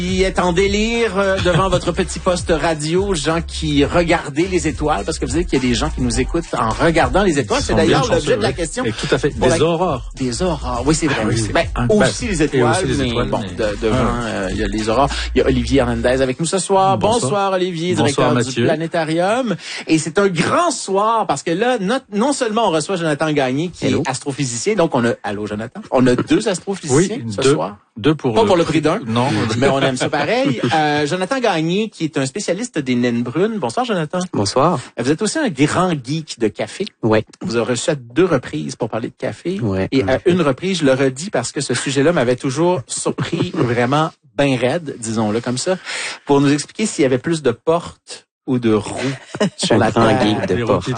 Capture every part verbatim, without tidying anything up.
Qui est en délire euh, devant votre petit poste radio, gens qui regardaient les étoiles, parce que vous savez qu'il y a des gens qui nous écoutent en regardant les étoiles. C'est d'ailleurs l'objet de la question. Et tout à fait. Des la... aurores. Des aurores. Oui, c'est vrai. Ah, oui, ben, un... aussi les étoiles, aussi les mais étoiles, bon, mais... de, devant, ah. euh, il y a les aurores. Il y a Olivier Hernandez avec nous ce soir. Bonsoir, Bonsoir Olivier, directeur Bonsoir, du Planétarium. Et c'est un grand soir, parce que là, not, non seulement on reçoit Jonathan Gagné, qui Hello. est astrophysicien, donc on a, allô Jonathan, on a deux astrophysiciens oui, ce deux. soir. Deux pour Pas le... pour le prix d'un. Non. Mais on aime ça pareil. Euh, Jonathan Gagné, qui est un spécialiste des naines brunes. Bonsoir, Jonathan. Bonsoir. Vous êtes aussi un grand geek de café. Ouais. Vous avez reçu à deux reprises pour parler de café. Ouais. Et à une reprise, je le redis parce que ce sujet-là m'avait toujours surpris vraiment ben raide, disons-le comme ça, pour nous expliquer s'il y avait plus de portes ou de roues sur la grand terre. geek de portes.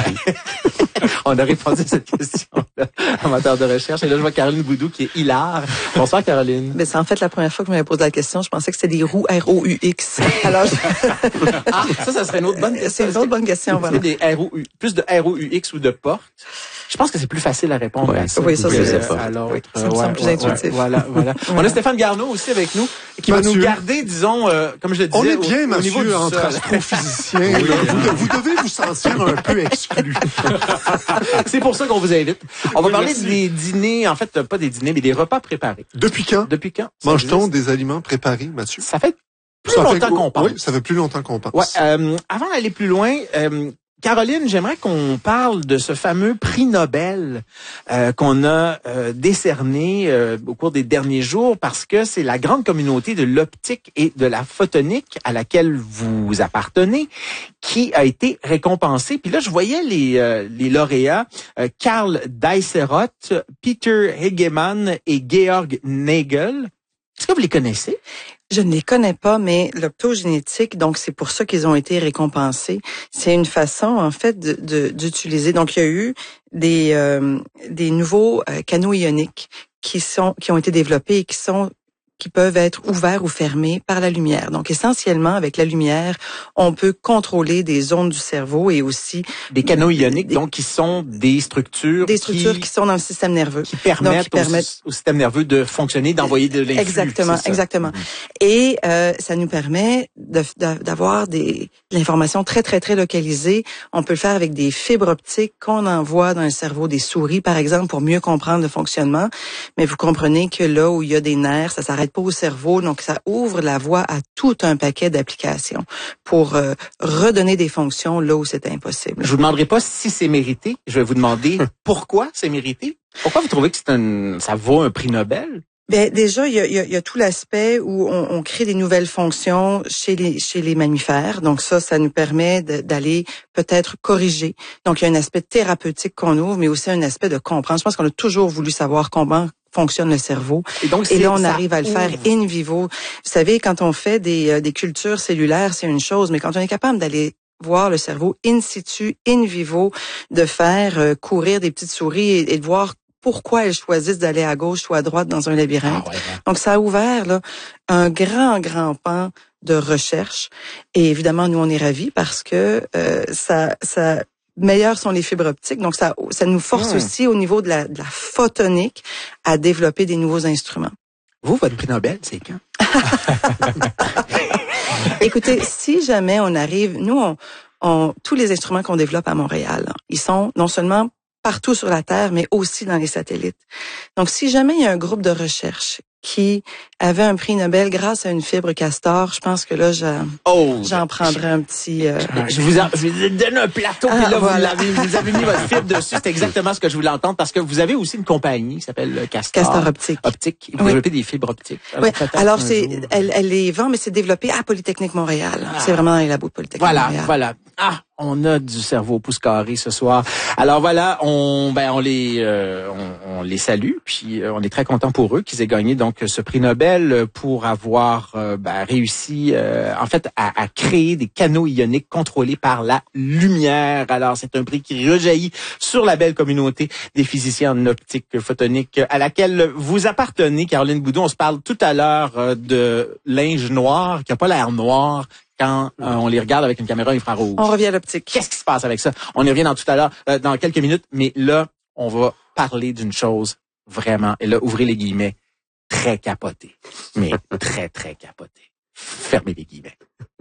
On a répondu à cette question-là, amateur de recherche. Et là, je vois Caroline Boudou qui est hilar. Bonsoir, Caroline. Ben, c'est en fait la première fois que je m'avais posé la question. Je pensais que c'était des roues R O U X. Alors, je... ah, ça, ça serait une autre bonne question. C'est une autre bonne question, voilà. Des R O U, plus de R O U X ou de portes. Je pense que c'est plus facile à répondre ouais, à ça. Oui, ça, c'est euh, ça. Alors, oui, ça me ouais, semble plus ouais, intuitif. Ouais, voilà, voilà. On a Stéphane Garneau aussi avec nous, qui Mathieu. va nous garder, disons, euh, comme je le disais, on est bien, au, Mathieu, au niveau du entre sol. astrophysiciens. oui, vous, vous devez vous sentir un peu exclu. C'est pour ça qu'on vous invite. On va oui, parler merci. des dîners, en fait, pas des dîners, mais des repas préparés. Depuis quand? Depuis quand? Mange-t-on des aliments préparés, Mathieu? Ça fait plus ça longtemps fait, qu'on pense. Oui, ça fait plus longtemps qu'on pense. Ouais, euh, avant d'aller plus loin, euh, Caroline, j'aimerais qu'on parle de ce fameux prix Nobel euh, qu'on a euh, décerné euh, au cours des derniers jours, parce que c'est la grande communauté de l'optique et de la photonique à laquelle vous appartenez qui a été récompensée. Puis là, je voyais les, euh, les lauréats, euh, Karl Deisseroth, Peter Hegemann et Georg Nagel. Est-ce que vous les connaissez? Je ne les connais pas, mais l'optogénétique, donc c'est pour ça qu'ils ont été récompensés. C'est une façon, en fait, de, de, d'utiliser. Donc, il y a eu des, euh, des nouveaux euh, canaux ioniques qui sont, qui ont été développés et qui sont qui peuvent être ouverts ou fermés par la lumière. Donc, essentiellement, avec la lumière, on peut contrôler des zones du cerveau et aussi... Des canaux ioniques, des, donc, qui sont des structures... Des structures qui, qui sont dans le système nerveux. Qui permettent, donc, qui permettent au, au système nerveux de fonctionner, d'envoyer de l'influx. Exactement, exactement. Mm-hmm. Et euh, ça nous permet de, de, d'avoir des, de l'information très, très, très localisée. On peut le faire avec des fibres optiques qu'on envoie dans le cerveau des souris, par exemple, pour mieux comprendre le fonctionnement. Mais vous comprenez que là où il y a des nerfs, ça s'arrête pas au cerveau, donc ça ouvre la voie à tout un paquet d'applications pour euh, redonner des fonctions là où c'était impossible. Je vous demanderai pas si c'est mérité, je vais vous demander pourquoi c'est mérité. Pourquoi vous trouvez que c'est un, ça vaut un prix Nobel? Ben déjà, il y a, y a, y a tout l'aspect où on, on crée des nouvelles fonctions chez les chez les mammifères. Donc ça, ça nous permet de, d'aller peut-être corriger. Donc il y a un aspect thérapeutique qu'on ouvre, mais aussi un aspect de comprendre. Je pense qu'on a toujours voulu savoir comment fonctionne le cerveau. Et, donc, et là, on arrive à le ouvre. faire in vivo. Vous savez, quand on fait des, euh, des cultures cellulaires, c'est une chose, mais quand on est capable d'aller voir le cerveau in situ, in vivo, de faire euh, courir des petites souris et, et de voir pourquoi elles choisissent d'aller à gauche ou à droite dans un labyrinthe. Ah ouais, ouais. Donc, ça a ouvert là un grand, grand pan de recherche. Et évidemment, nous, on est ravis parce que euh, ça... ça meilleures sont les fibres optiques. Donc, ça, ça nous force mmh. aussi au niveau de la, de la photonique à développer des nouveaux instruments. Vous, votre prix Nobel, c'est quand? Écoutez, si jamais on arrive, nous, on, on, tous les instruments qu'on développe à Montréal, ils sont non seulement partout sur la Terre, mais aussi dans les satellites. Donc, si jamais il y a un groupe de recherche qui avait un prix Nobel grâce à une fibre castor, je pense que là, j'en, oh, j'en prendrais un petit... Euh... Je vous en, je vous ai donné un plateau, ah, puis là, voilà. vous, l'avez, vous avez mis votre fibre dessus. C'est exactement ce que je voulais entendre, parce que vous avez aussi une compagnie qui s'appelle Castor. Castor Optique. Optique. Vous oui. développez des fibres optiques. Alors, oui. Alors c'est, elle, elle les vend, mais c'est développé à Polytechnique Montréal. Ah. C'est vraiment dans les labos de Polytechnique voilà, Montréal. Voilà, voilà. Ah, on a du cerveau au pouce carré ce soir. Alors voilà, on, ben, on les, euh, on, on les salue, puis euh, on est très content pour eux qu'ils aient gagné donc ce prix Nobel pour avoir euh, ben, réussi, euh, en fait, à, à créer des canaux ioniques contrôlés par la lumière. Alors c'est un prix qui rejaillit sur la belle communauté des physiciens en optique photonique à laquelle vous appartenez, Caroline Boudou. On se parle tout à l'heure euh, de linge noir qui a pas l'air noir quand euh, on les regarde avec une caméra infrarouge. On revient à l'optique. Qu'est-ce qui se passe avec ça? On y revient dans tout à l'heure, euh, dans quelques minutes, mais là, on va parler d'une chose vraiment, et là, ouvrez les guillemets, très capoté. Mais très, très capoté. Fermez les guillemets.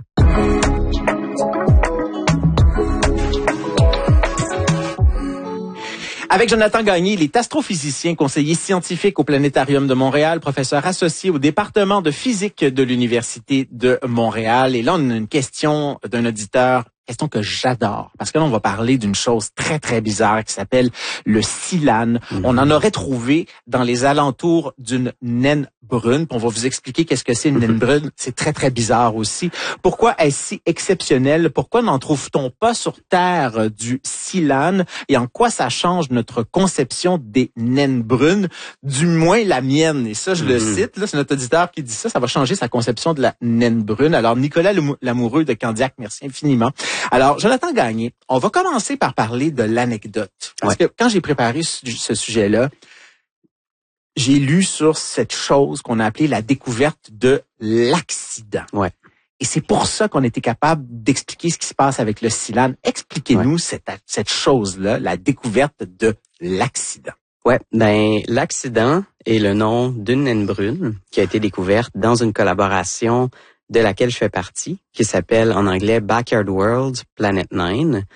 Avec Jonathan Gagné, il est astrophysicien, conseiller scientifique au Planétarium de Montréal, professeur associé au département de physique de l'Université de Montréal. Et là, on a une question d'un auditeur, question que j'adore, parce que là, on va parler d'une chose très, très bizarre qui s'appelle le silane. Mm-hmm. On en aurait trouvé dans les alentours d'une naine brune. On va vous expliquer qu'est-ce que c'est une naine brune. C'est très, très bizarre aussi. Pourquoi est-ce si exceptionnel? Pourquoi n'en trouve-t-on pas sur Terre du silane? Et en quoi ça change notre conception des naines brunes? Du moins la mienne. Et ça, je mm-hmm. le cite. Là, c'est notre auditeur qui dit ça. Ça va changer sa conception de la naine brune. Alors, Nicolas Lamoureux de Candiac, merci infiniment. Alors, Jonathan Gagné, on va commencer par parler de l'anecdote. Parce ouais. que quand j'ai préparé ce, ce sujet-là, j'ai lu sur cette chose qu'on a appelée la découverte de l'accident. Ouais. Et c'est pour ça qu'on était capable d'expliquer ce qui se passe avec le silane. Expliquez-nous ouais. cette, cette chose-là, la découverte de l'accident. Ouais, ben l'accident est le nom d'une naine brune qui a été découverte dans une collaboration de laquelle je fais partie, qui s'appelle en anglais Backyard World Planet Nine.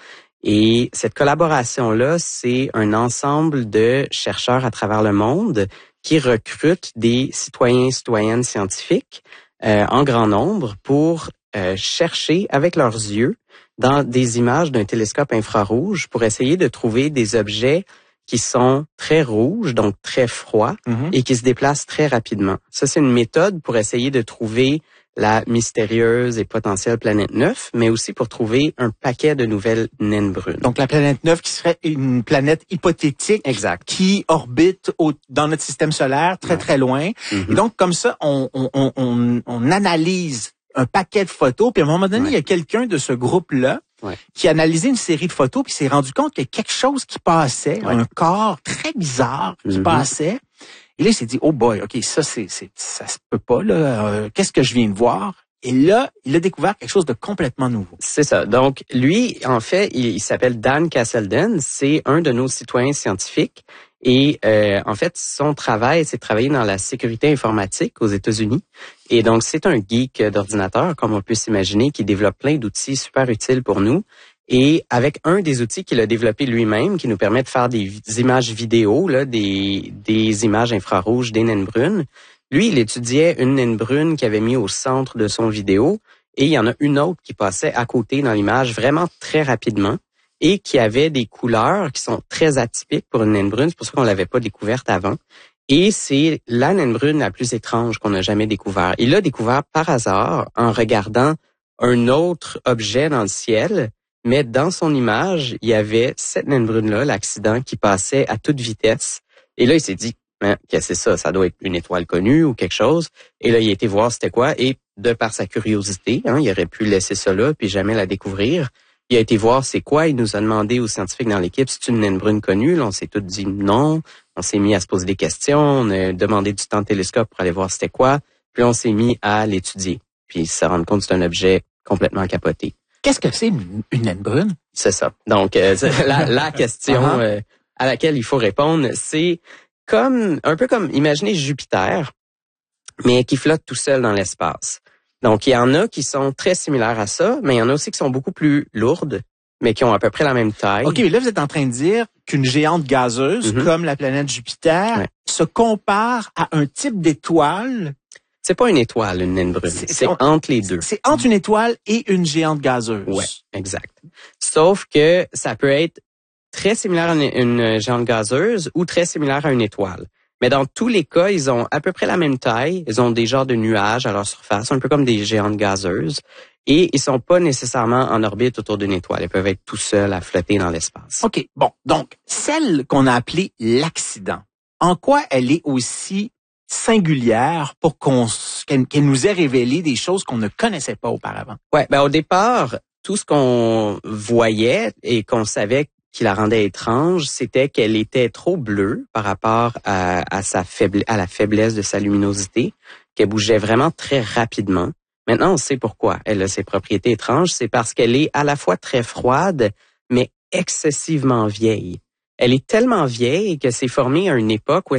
Et cette collaboration-là, c'est un ensemble de chercheurs à travers le monde qui recrutent des citoyens et citoyennes scientifiques euh, en grand nombre pour euh, chercher avec leurs yeux dans des images d'un télescope infrarouge pour essayer de trouver des objets qui sont très rouges, donc très froids, mm-hmm. et qui se déplacent très rapidement. Ça, c'est une méthode pour essayer de trouver la mystérieuse et potentielle planète neuf, mais aussi pour trouver un paquet de nouvelles naines brunes. Donc la planète neuf qui serait une planète hypothétique exact. Qui orbite au, dans notre système solaire très ouais. très loin. Mm-hmm. Et donc comme ça, on, on, on, on analyse un paquet de photos, puis à un moment donné, ouais. il y a quelqu'un de ce groupe-là ouais. qui a analysé une série de photos, puis s'est rendu compte qu'il y a quelque chose qui passait, ouais. un corps très bizarre qui mm-hmm. passait. Et là, il s'est dit, oh boy, OK, ça, c'est, c'est, ça se peut pas, là. Euh, qu'est-ce que je viens de voir? Et là, il a découvert quelque chose de complètement nouveau. C'est ça. Donc, lui, en fait, il, il s'appelle Dan Casselden. C'est un de nos citoyens scientifiques. Et euh, en fait, son travail, c'est de travailler dans la sécurité informatique aux États-Unis. Et donc, c'est un geek d'ordinateur, comme on peut s'imaginer, qui développe plein d'outils super utiles pour nous. Et avec un des outils qu'il a développé lui-même, qui nous permet de faire des, des images vidéo, là, des, des images infrarouges des naines brunes, lui, il étudiait une naine brune qu'il avait mis au centre de son vidéo, et il y en a une autre qui passait à côté dans l'image vraiment très rapidement, et qui avait des couleurs qui sont très atypiques pour une naine brune, c'est pour ça qu'on l'avait pas découverte avant. Et c'est la naine brune la plus étrange qu'on a jamais découvert. Il l'a découvert par hasard en regardant un autre objet dans le ciel. Mais dans son image, il y avait cette naine brune-là, l'accident, qui passait à toute vitesse. Et là, il s'est dit, hein, qu'est-ce que c'est ça? Ça doit être une étoile connue ou quelque chose. Et là, il a été voir c'était quoi. Et de par sa curiosité, hein, il aurait pu laisser ça là puis jamais la découvrir. Il a été voir c'est quoi. Il nous a demandé aux scientifiques dans l'équipe, c'est une naine brune connue. Là, on s'est tous dit non. On s'est mis à se poser des questions. On a demandé du temps de télescope pour aller voir c'était quoi. Puis on s'est mis à l'étudier. Puis se rendre compte que c'est un objet complètement capoté. Qu'est-ce que c'est une, une naine brune? C'est ça. Donc, euh, la, la question uh-huh. euh, à laquelle il faut répondre, c'est comme un peu comme, imaginez Jupiter, mais qui flotte tout seul dans l'espace. Donc, il y en a qui sont très similaires à ça, mais il y en a aussi qui sont beaucoup plus lourdes, mais qui ont à peu près la même taille. OK, mais là, vous êtes en train de dire qu'une géante gazeuse, mm-hmm. comme la planète Jupiter, ouais. se compare à un type d'étoile. C'est pas une étoile, une naine brune. C'est, c'est on, entre les deux. C'est entre une étoile et une géante gazeuse. Ouais, exact. Sauf que ça peut être très similaire à une, une géante gazeuse ou très similaire à une étoile. Mais dans tous les cas, ils ont à peu près la même taille. Ils ont des genres de nuages à leur surface, un peu comme des géantes gazeuses. Et ils sont pas nécessairement en orbite autour d'une étoile. Ils peuvent être tout seuls à flotter dans l'espace. OK. Bon. Donc, celle qu'on a appelée l'accident, en quoi elle est aussi singulière pour qu'on qu'elle, qu'elle nous ait révélé des choses qu'on ne connaissait pas auparavant? Ouais, ben au départ, tout ce qu'on voyait et qu'on savait qui la rendait étrange, c'était qu'elle était trop bleue par rapport à, à sa faible, à la faiblesse de sa luminosité, qu'elle bougeait vraiment très rapidement. Maintenant, on sait pourquoi elle a ses propriétés étranges, c'est parce qu'elle est à la fois très froide, mais excessivement vieille. Elle est tellement vieille que s'est formée à une époque où